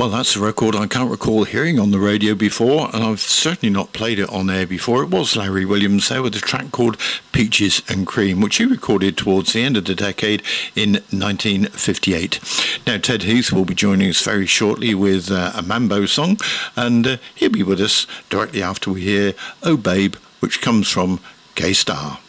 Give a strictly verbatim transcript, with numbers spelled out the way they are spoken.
Well, that's a record I can't recall hearing on the radio before, and I've certainly not played it on air before. It was Larry Williams there with a track called Peaches and Cream, which he recorded towards the end of the decade in nineteen fifty-eight. Now, Ted Heath will be joining us very shortly with uh, a Mambo song, and uh, he'll be with us directly after we hear Oh Babe, which comes from K-Star.